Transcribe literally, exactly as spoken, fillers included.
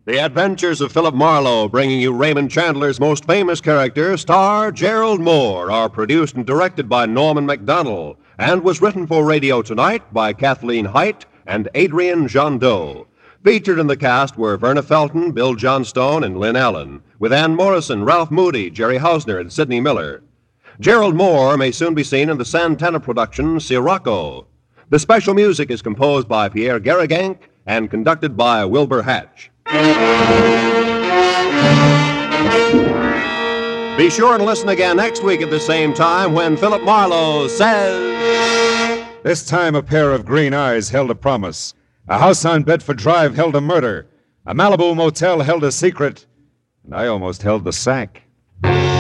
The Adventures of Philip Marlowe, bringing you Raymond Chandler's most famous character, star Gerald Moore, are produced and directed by Norman Macdonnell, and was written for radio tonight by Kathleen Height and Adrian Jondeau. Featured in the cast were Verna Felton, Bill Johnstone, and Lynn Allen, with Ann Morrison, Ralph Moody, Jerry Hausner, and Sidney Miller. Gerald Moore may soon be seen in the Santana production, Sirocco. The special music is composed by Pierre Garrigank and conducted by Wilbur Hatch. Be sure and listen again next week at the same time when Philip Marlowe says... This time a pair of green eyes held a promise. A house on Bedford Drive held a murder. A Malibu motel held a secret. And I almost held the sack.